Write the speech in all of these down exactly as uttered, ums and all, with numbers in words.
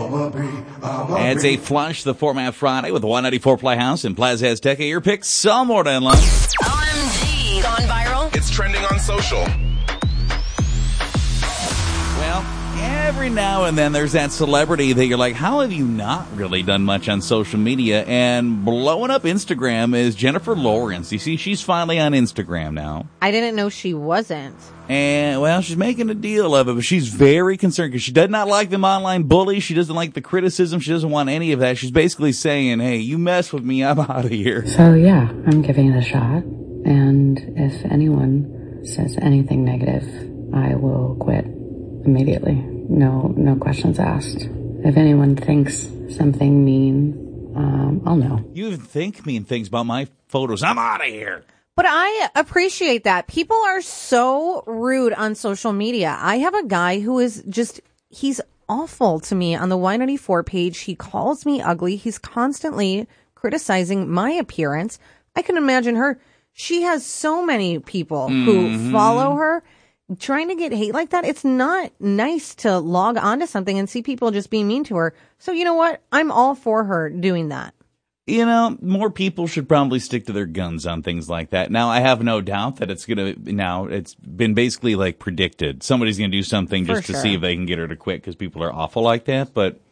It's a flush, the Format Friday with the one ninety-four Playhouse and Plaza Azteca. Your picks, some more than lunch. O M G. Gone viral. It's trending on social. Well, every now and then there's that celebrity that you're like, how have you not really done much on social media? And blowing up Instagram is Jennifer Lawrence. You see, she's finally on Instagram now. I didn't know she wasn't. And, well, she's making a deal of it, but she's very concerned because she does not like them online bullies. She doesn't like the criticism. She doesn't want any of that. She's basically saying, hey, you mess with me, I'm out of here. So, yeah, I'm giving it a shot. And if anyone says anything negative, I will quit immediately. No, no questions asked. If anyone thinks something mean, um, I'll know. You even think mean things about my photos. I'm out of here. But I appreciate that. People are so rude on social media. I have a guy who is just, he's awful to me on the Y ninety-four page. He calls me ugly. He's constantly criticizing my appearance. I can imagine her. She has so many people mm-hmm. who follow her. Trying to get hate like that, it's not nice to log onto something and see people just being mean to her. So you know what? I'm all for her doing that. You know, more people should probably stick to their guns on things like that. Now, I have no doubt that it's going to, now, it's been basically like predicted. Somebody's going to do something just For to sure. see if they can get her to quit because people are awful like that. But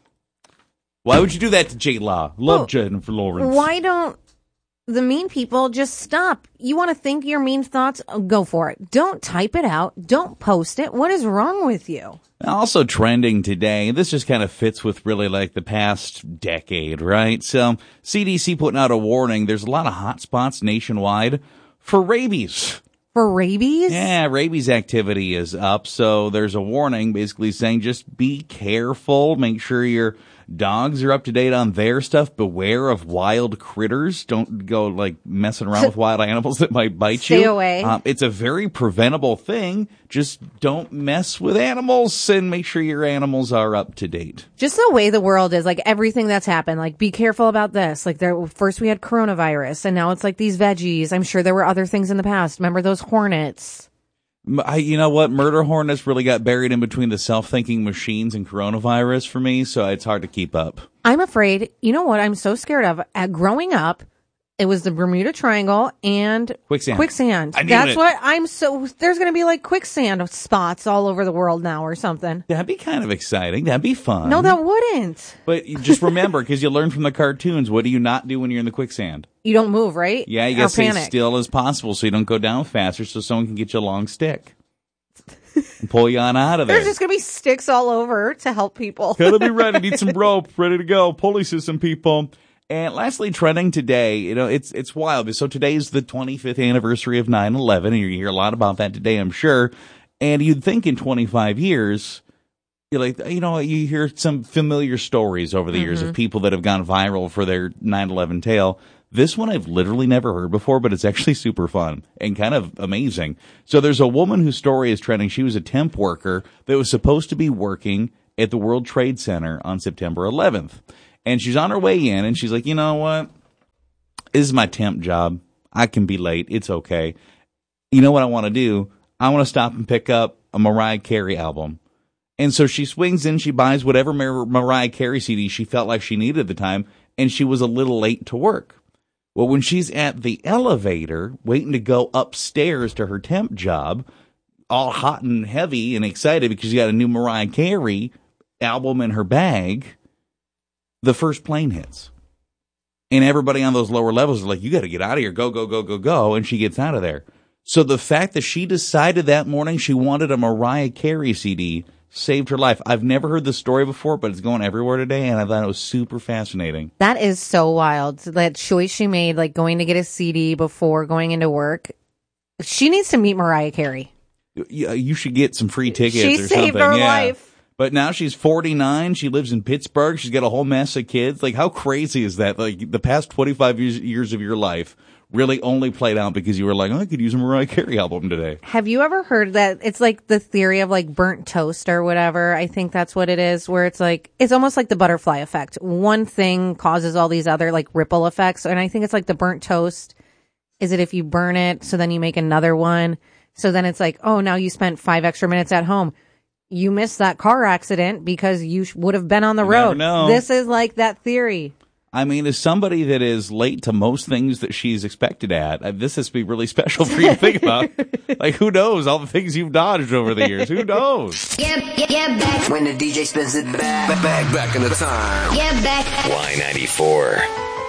why would you do that to J Law? Love Well, Jennifer Lawrence. Why don't the mean people just stop? You want to think your mean thoughts? Go for it. Don't type it out. Don't post it. What is wrong with you? Also trending today, this just kind of fits with really like the past decade, right? So C D C putting out a warning. There's a lot of hot spots nationwide for rabies. For rabies? Yeah, rabies activity is up. So there's a warning basically saying just be careful. Make sure your dogs are up to date on their stuff. Beware of wild critters. Don't go like messing around with wild animals that might bite Stay you. Stay away. Um, it's a very preventable thing. Just don't mess with animals and make sure your animals are up to date. Just the way the world is, like everything that's happened, like be careful about this. Like there, first we had coronavirus and now it's like these veggies. I'm sure there were other things in the past. Remember those hornets? I, you know what? Murder hornets really got buried in between the self-thinking machines and coronavirus for me, so it's hard to keep up. I'm afraid, you know what I'm so scared of? At growing up, it was the Bermuda Triangle and Quicksand. Quicksand. I knew That's it. what I'm so, there's going to be like quicksand spots all over the world now or something. That'd be kind of exciting. That'd be fun. No, that wouldn't. But you just remember, because you learn from the cartoons, what do you not do when you're in the quicksand? You don't move, right? Yeah, you Or gotta stay panic. still as possible so you don't go down faster so someone can get you a long stick and pull you on out of there. There's just going to be sticks all over to help people. Gotta be ready. Need some rope. Ready to go. Pulley system, people. And lastly, trending today, you know, it's it's wild. So today is the twenty-fifth anniversary of nine eleven, and you hear a lot about that today, I'm sure. And you'd think in twenty-five years, you're like, you know, you hear some familiar stories over the mm-hmm. years of people that have gone viral for their nine eleven tale. This one I've literally never heard before, but it's actually super fun and kind of amazing. So there's a woman whose story is trending. She was a temp worker that was supposed to be working at the World Trade Center on September eleventh. And she's on her way in, and she's like, you know what? This is my temp job. I can be late. It's okay. You know what I want to do? I want to stop and pick up a Mariah Carey album. And so she swings in, she buys whatever Mar- Mariah Carey C D she felt like she needed at the time, and she was a little late to work. Well, when she's at the elevator, waiting to go upstairs to her temp job, all hot and heavy and excited because she got a new Mariah Carey album in her bag, the first plane hits. And everybody on those lower levels are like, you got to get out of here. Go, go, go, go, go. And she gets out of there. So the fact that she decided that morning she wanted a Mariah Carey C D saved her life. I've never heard this story before, but it's going everywhere today, and I thought it was super fascinating. That is so wild. That choice she made, like going to get a C D before going into work. She needs to meet Mariah Carey. You, you should get some free tickets she or something. She saved her yeah. life. But now she's forty-nine. She lives in Pittsburgh. She's got a whole mess of kids. Like, how crazy is that? Like, the past twenty-five years, years of your life really only played out because you were like, oh, I could use a Mariah Carey album today. Have you ever heard that? It's like the theory of like burnt toast or whatever. I think that's what it is, where it's like, it's almost like the butterfly effect. One thing causes all these other like ripple effects. And I think it's like the burnt toast. Is it if you burn it, so then you make another one? So then it's like, oh, now you spent five extra minutes at home. you missed that car accident because you sh- would have been on the You never road. know. This is like that theory. I mean, as somebody that is late to most things that she's expected at, uh, this has to be really special for you to think about. Like, who knows? All the things you've dodged over the years. Who knows? Yeah, yeah, yeah, back. When the D J spins it back, back, back in the time. Yeah, back. Y ninety-four.